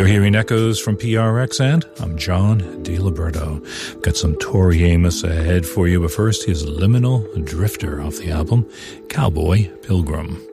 You're hearing echoes from PRX, and I'm John DiLiberto. Got some Tori Amos ahead for you, but first here's Liminal Drifter off the album Cowboy Pilgrim.